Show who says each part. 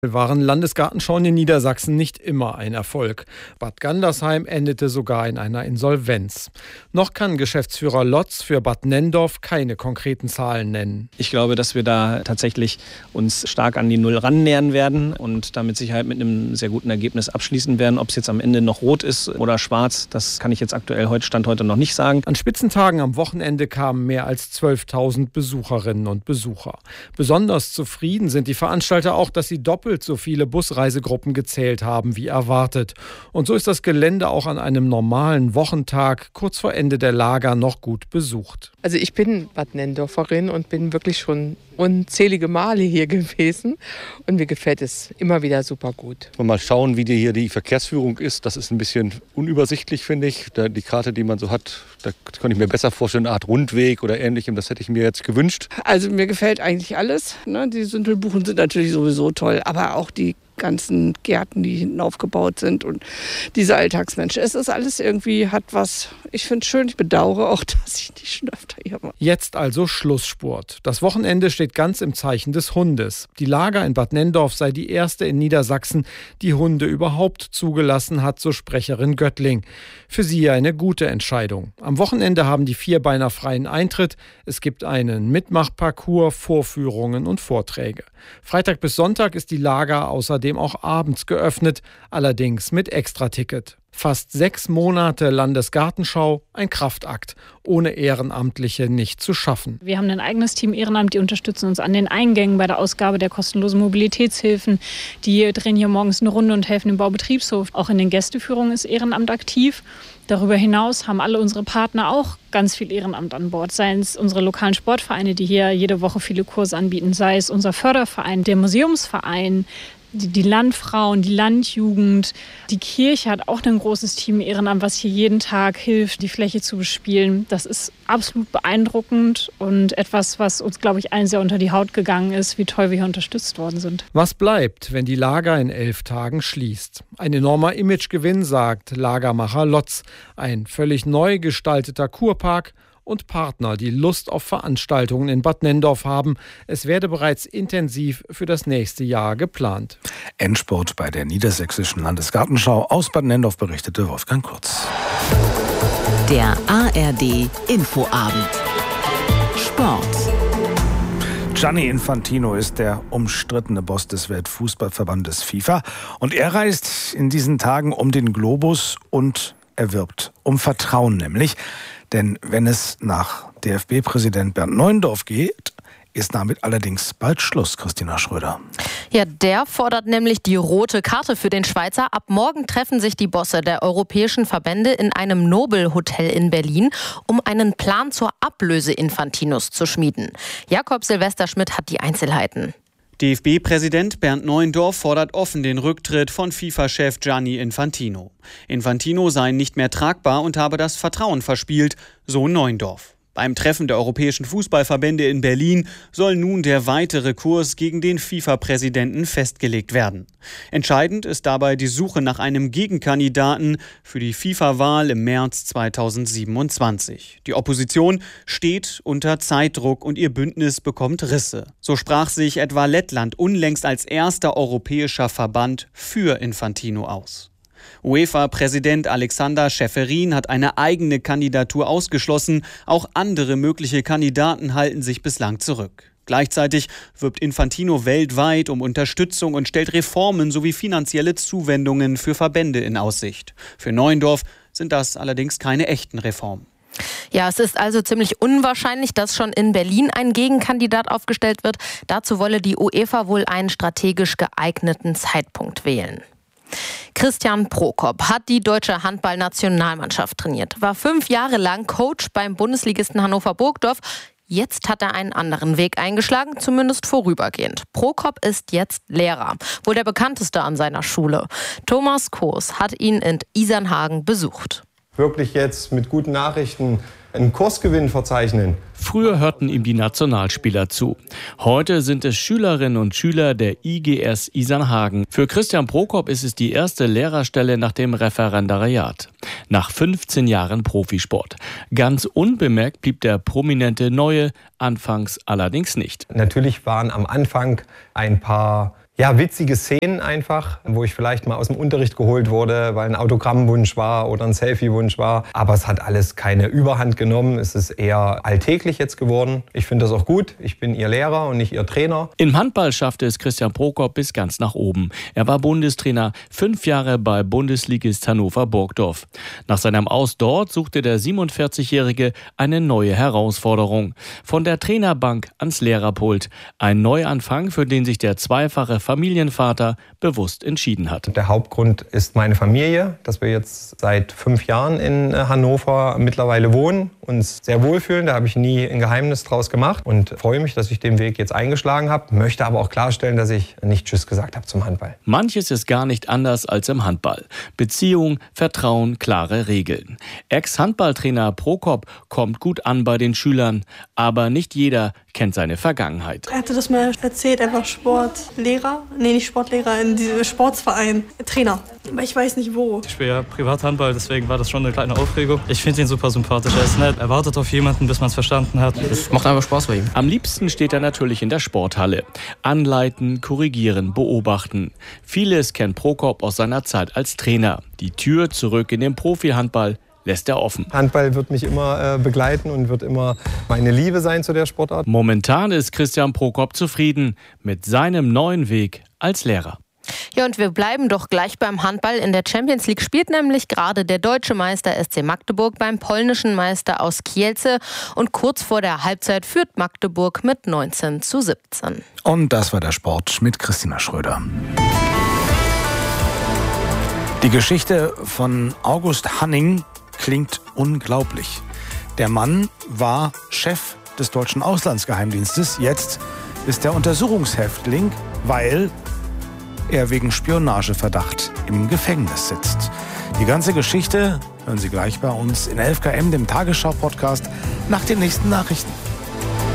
Speaker 1: Waren Landesgartenschauen in Niedersachsen nicht immer ein Erfolg. Bad Gandersheim endete sogar in einer Insolvenz. Noch kann Geschäftsführer Lotz für Bad Nenndorf keine konkreten Zahlen nennen.
Speaker 2: Ich glaube, dass wir da tatsächlich uns stark an die Null rannähern werden und da mit Sicherheit mit einem sehr guten Ergebnis abschließen werden. Ob es jetzt am Ende noch rot ist oder schwarz, das kann ich jetzt aktuell Stand heute noch nicht sagen.
Speaker 1: An Spitzentagen am Wochenende kamen mehr als 12.000 Besucherinnen und Besucher. Besonders zufrieden sind die Veranstalter auch, dass sie doppelt so viele Busreisegruppen gezählt haben wie erwartet. Und so ist das Gelände auch an einem normalen Wochentag kurz vor Ende der Lager noch gut besucht.
Speaker 3: Also ich bin Bad Nenndorferin und bin wirklich schon unzählige Male hier gewesen und mir gefällt es immer wieder super gut.
Speaker 4: Mal schauen, wie hier die Verkehrsführung ist. Das ist ein bisschen unübersichtlich, finde ich. Die Karte, die man so hat, da könnte ich mir besser vorstellen, eine Art Rundweg oder Ähnlichem. Das hätte ich mir jetzt gewünscht.
Speaker 5: Also mir gefällt eigentlich alles. Die Sündelbuchen sind natürlich sowieso toll, aber auch die ganzen Gärten, die hinten aufgebaut sind und diese Alltagsmenschen. Es ist alles irgendwie, hat was. Ich finde es schön, ich bedauere auch, dass ich nicht schon öfter hier war.
Speaker 1: Jetzt also Schlussspurt. Das Wochenende steht ganz im Zeichen des Hundes. Die Lager in Bad Nenndorf sei die erste in Niedersachsen, die Hunde überhaupt zugelassen hat, so Sprecherin Göttling. Für sie eine gute Entscheidung. Am Wochenende haben die Vierbeiner freien Eintritt. Es gibt einen Mitmachparcours, Vorführungen und Vorträge. Freitag bis Sonntag ist die Lager außerdem auch abends geöffnet, allerdings mit Extraticket. Fast 6 Monate Landesgartenschau, ein Kraftakt, ohne Ehrenamtliche nicht zu schaffen.
Speaker 6: Wir haben ein eigenes Team Ehrenamt, die unterstützen uns an den Eingängen bei der Ausgabe der kostenlosen Mobilitätshilfen. Die drehen hier morgens eine Runde und helfen im Baubetriebshof. Auch in den Gästeführungen ist Ehrenamt aktiv. Darüber hinaus haben alle unsere Partner auch ganz viel Ehrenamt an Bord. Sei es unsere lokalen Sportvereine, die hier jede Woche viele Kurse anbieten, sei es unser Förderverein, der Museumsverein, die Landfrauen, die Landjugend. Die Kirche hat auch ein großes Team Ehrenamt, was hier jeden Tag hilft, die Fläche zu bespielen. Das ist absolut beeindruckend und etwas, was uns, glaube ich, allen sehr unter die Haut gegangen ist, wie toll wir hier unterstützt worden sind.
Speaker 1: Was bleibt, wenn die Lager in 11 Tagen schließt? Ein enormer Imagegewinn, sagt Lagermacher Lotz. Ein völlig neu gestalteter Kurpark und Partner, die Lust auf Veranstaltungen in Bad Nenndorf haben. Es werde bereits intensiv für das nächste Jahr geplant.
Speaker 7: Endspurt bei der Niedersächsischen Landesgartenschau. Aus Bad Nenndorf berichtete Wolfgang Kurz.
Speaker 8: Der ARD Infoabend. Sport.
Speaker 7: Gianni Infantino ist der umstrittene Boss des Weltfußballverbandes FIFA. Und er reist in diesen Tagen um den Globus und er wirbt um Vertrauen nämlich. Denn wenn es nach DFB-Präsident Bernd Neuendorf geht, ist damit allerdings bald Schluss, Christina Schröder.
Speaker 9: Ja, der fordert nämlich die rote Karte für den Schweizer. Ab morgen treffen sich die Bosse der europäischen Verbände in einem Nobelhotel in Berlin, um einen Plan zur Ablöse Infantinos zu schmieden. Jakob Silvester Schmidt hat die Einzelheiten.
Speaker 10: DFB-Präsident Bernd Neuendorf fordert offen den Rücktritt von FIFA-Chef Gianni Infantino. Infantino sei nicht mehr tragbar und habe das Vertrauen verspielt, so Neuendorf. Beim Treffen der europäischen Fußballverbände in Berlin soll nun der weitere Kurs gegen den FIFA-Präsidenten festgelegt werden. Entscheidend ist dabei die Suche nach einem Gegenkandidaten für die FIFA-Wahl im März 2027. Die Opposition steht unter Zeitdruck und ihr Bündnis bekommt Risse. So sprach sich etwa Lettland unlängst als erster europäischer Verband für Infantino aus. UEFA-Präsident Alexander Schäferin hat eine eigene Kandidatur ausgeschlossen. Auch andere mögliche Kandidaten halten sich bislang zurück. Gleichzeitig wirbt Infantino weltweit um Unterstützung und stellt Reformen sowie finanzielle Zuwendungen für Verbände in Aussicht. Für Neuendorf sind das allerdings keine echten Reformen.
Speaker 9: Ja, es ist also ziemlich unwahrscheinlich, dass schon in Berlin ein Gegenkandidat aufgestellt wird. Dazu wolle die UEFA wohl einen strategisch geeigneten Zeitpunkt wählen. Christian Prokop hat die deutsche Handballnationalmannschaft trainiert, war 5 Jahre lang Coach beim Bundesligisten Hannover Burgdorf. Jetzt hat er einen anderen Weg eingeschlagen, zumindest vorübergehend. Prokop ist jetzt Lehrer, wohl der bekannteste an seiner Schule. Thomas Koos hat ihn in Isernhagen besucht.
Speaker 11: Wirklich jetzt mit guten Nachrichten einen Kursgewinn verzeichnen.
Speaker 12: Früher hörten ihm die Nationalspieler zu. Heute sind es Schülerinnen und Schüler der IGS Isernhagen. Für Christian Prokop ist es die erste Lehrerstelle nach dem Referendariat. Nach 15 Jahren Profisport. Ganz unbemerkt blieb der prominente Neue anfangs allerdings nicht.
Speaker 11: Natürlich waren am Anfang ein paar Ja, witzige Szenen einfach, wo ich vielleicht mal aus dem Unterricht geholt wurde, weil ein Autogrammwunsch war oder ein Selfiewunsch war. Aber es hat alles keine Überhand genommen. Es ist eher alltäglich jetzt geworden. Ich finde das auch gut. Ich bin Ihr Lehrer und nicht Ihr Trainer.
Speaker 12: Im Handball schaffte es Christian Prokop bis ganz nach oben. Er war Bundestrainer, 5 Jahre bei Bundesligist Hannover Burgdorf. Nach seinem Aus dort suchte der 47-Jährige eine neue Herausforderung. Von der Trainerbank ans Lehrerpult. Ein Neuanfang, für den sich der zweifache Familienvater bewusst entschieden hat.
Speaker 11: Der Hauptgrund ist meine Familie, dass wir jetzt seit 5 Jahren in Hannover mittlerweile wohnen, uns sehr wohlfühlen. Da habe ich nie ein Geheimnis draus gemacht und freue mich, dass ich den Weg jetzt eingeschlagen habe. Möchte aber auch klarstellen, dass ich nicht Tschüss gesagt habe zum Handball.
Speaker 12: Manches ist gar nicht anders als im Handball. Beziehung, Vertrauen, klare Regeln. Ex-Handballtrainer Prokop kommt gut an bei den Schülern, aber nicht jeder kennt seine Vergangenheit.
Speaker 13: Er hatte das mal erzählt, er war Sportlehrer, nicht Sportlehrer, in diesem Sportsverein, Trainer. Aber ich weiß nicht wo.
Speaker 14: Ich spiele ja Privathandball, deswegen war das schon eine kleine Aufregung. Ich finde ihn super sympathisch, er ist nett, er wartet auf jemanden, bis man es verstanden hat.
Speaker 15: Es macht einfach Spaß bei ihm.
Speaker 12: Am liebsten steht er natürlich in der Sporthalle. Anleiten, korrigieren, beobachten. Vieles kennt Prokop aus seiner Zeit als Trainer. Die Tür zurück in den Profihandball lässt er offen.
Speaker 11: Handball wird mich immer begleiten und wird immer meine Liebe sein zu der Sportart.
Speaker 12: Momentan ist Christian Prokop zufrieden mit seinem neuen Weg als Lehrer.
Speaker 9: Ja, und wir bleiben doch gleich beim Handball. In der Champions League spielt nämlich gerade der deutsche Meister SC Magdeburg beim polnischen Meister aus Kielce. Und kurz vor der Halbzeit führt Magdeburg mit 19:17.
Speaker 7: Und das war der Sport mit Christina Schröder. Die Geschichte von August Hanning klingt unglaublich. Der Mann war Chef des deutschen Auslandsgeheimdienstes. Jetzt ist er Untersuchungshäftling, weil er wegen Spionageverdacht im Gefängnis sitzt. Die ganze Geschichte hören Sie gleich bei uns in 11KM, dem Tagesschau-Podcast, nach den nächsten Nachrichten.